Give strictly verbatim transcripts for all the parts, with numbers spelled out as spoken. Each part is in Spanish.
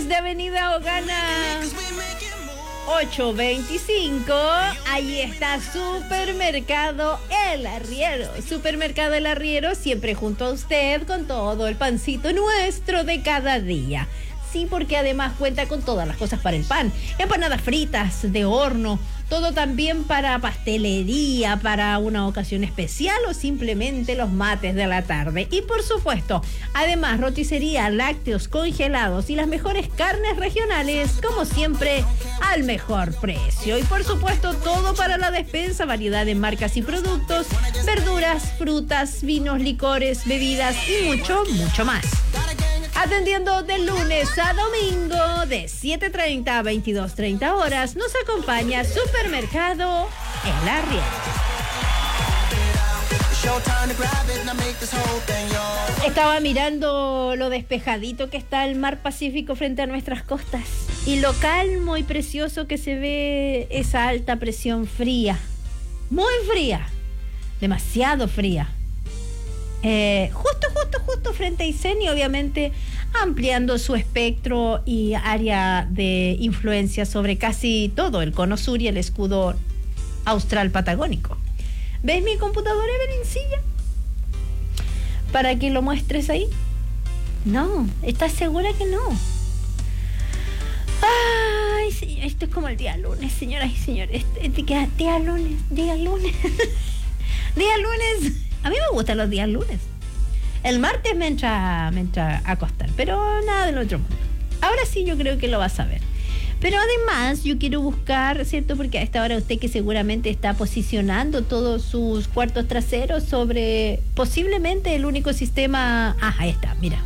desde Avenida Ogana ochocientos veinticinco, ahí está Supermercado El Arriero. Supermercado El Arriero, siempre junto a usted con todo el pancito nuestro de cada día. Sí, porque además cuenta con todas las cosas para el pan. Empanadas fritas de horno, todo también para pastelería, para una ocasión especial o simplemente los mates de la tarde. Y por supuesto, además roticería, lácteos congelados y las mejores carnes regionales, como siempre, al mejor precio. Y por supuesto, todo para la despensa, variedad de marcas y productos, verduras, frutas, vinos, licores, bebidas y mucho, mucho más. Atendiendo de lunes a domingo de siete treinta a veintidós treinta horas, nos acompaña Supermercado El Arriero. Estaba mirando lo despejadito que está el mar Pacífico frente a nuestras costas y lo calmo y precioso que se ve esa alta presión fría, muy fría, demasiado fría. Eh, justo, justo, justo frente a Aysén y obviamente ampliando su espectro y área de influencia sobre casi todo el cono sur y el escudo austral patagónico. ¿Ves mi computadora, Evelyn? ¿Para que lo muestres ahí? No, ¿estás segura que no? Ay, señor, esto es como el día lunes, señoras y señores. Este, día, día lunes, día lunes. Día lunes. A mí me gustan los días lunes. El martes me entra, me entra a acostar, pero nada del otro mundo. Ahora sí yo creo que lo vas a ver. Pero además yo quiero buscar, ¿cierto? Porque a esta hora usted que seguramente está posicionando todos sus cuartos traseros sobre posiblemente el único sistema... Ah, ahí está, mira.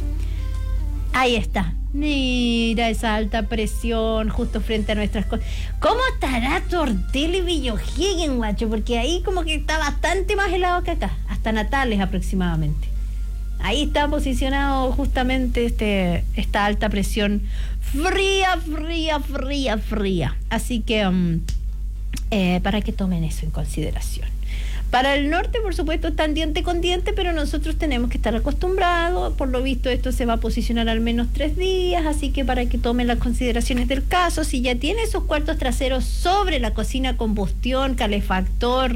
Ahí está. Mira esa alta presión justo frente a nuestras cosas. ¿Cómo estará Tortel y Villa O'Higgins, guacho? Porque ahí como que está bastante más helado que acá. Hasta Natales aproximadamente. Ahí está posicionado justamente este, esta alta presión fría, fría, fría, fría. Así que um, eh, para que tomen eso en consideración. Para el norte, por supuesto, están diente con diente, pero nosotros tenemos que estar acostumbrados. Por lo visto, esto se va a posicionar al menos tres días, así que para que tomen las consideraciones del caso, si ya tiene esos cuartos traseros sobre la cocina, combustión, calefactor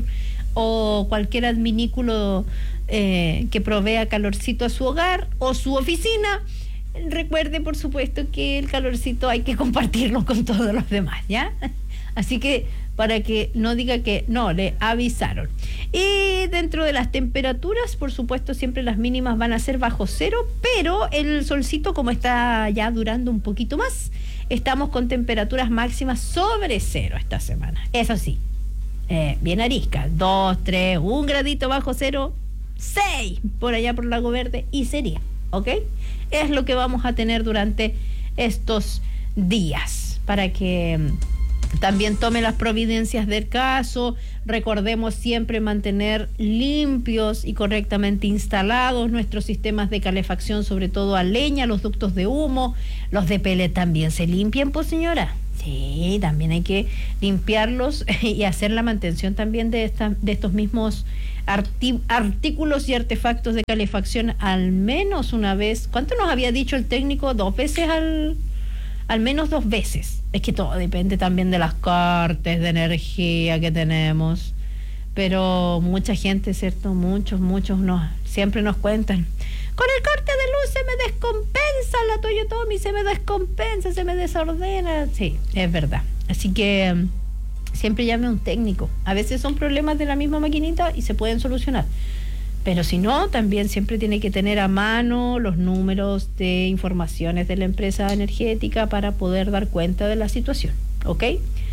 o cualquier adminículo eh, que provea calorcito a su hogar o su oficina, recuerde, por supuesto, que el calorcito hay que compartirlo con todos los demás, ¿ya? Así que para que no diga que no, le avisaron. Y dentro de las temperaturas, por supuesto, siempre las mínimas van a ser bajo cero, pero el solcito, como está ya durando un poquito más, estamos con temperaturas máximas sobre cero esta semana. Eso sí, eh, bien arisca, dos, tres, un gradito bajo cero, seis por allá por Lago Verde y sería, ¿ok? Es lo que vamos a tener durante estos días, para que también tome las providencias del caso. Recordemos siempre mantener limpios y correctamente instalados nuestros sistemas de calefacción, sobre todo a leña, los ductos de humo, los de pellet también se limpian, pues señora. Sí, también hay que limpiarlos y hacer la mantención también de, esta, de estos mismos arti- artículos y artefactos de calefacción al menos una vez. ¿Cuánto nos había dicho el técnico? Dos veces al... al menos dos veces. Es que todo depende también de las cortes de energía que tenemos, pero mucha gente, ¿cierto? Muchos, muchos nos, siempre nos cuentan, con el corte de luz se me descompensa la Toyotomi, se me descompensa, se me desordena. Sí, es verdad. Así que um, siempre llame a un técnico. A veces son problemas de la misma maquinita y se pueden solucionar. Pero si no, también siempre tiene que tener a mano los números de informaciones de la empresa energética para poder dar cuenta de la situación, ¿ok?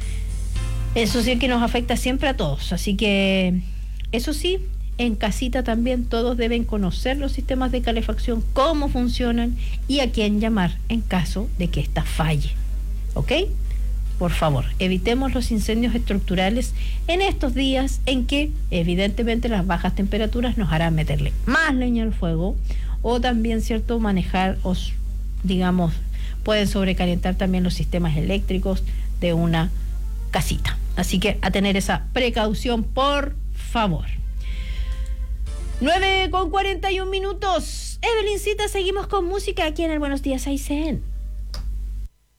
Eso sí que nos afecta siempre a todos, así que eso sí, en casita también todos deben conocer los sistemas de calefacción, cómo funcionan y a quién llamar en caso de que ésta falle, ¿ok? Por favor, evitemos los incendios estructurales en estos días en que evidentemente las bajas temperaturas nos harán meterle más leña al fuego o también, cierto, manejar, o, digamos, pueden sobrecalentar también los sistemas eléctricos de una casita. Así que a tener esa precaución, por favor. nueve con cuarenta y un minutos. Evelyncita, seguimos con música aquí en el Buenos Días Aysén.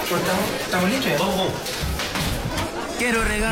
Pues estamos, estamos listos ya. Vamos, vamos. Quiero regalar.